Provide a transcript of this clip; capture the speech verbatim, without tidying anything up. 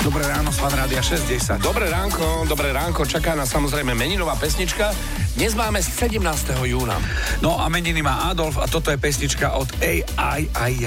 Dobré ráno, Fan Rádia šesťdesiat. Dobré ránko, dobré ránko, čaká nás samozrejme meninová pesnička. Dnes máme sedemnásteho júna. No a meniny má Adolf a toto je pesnička od á í aj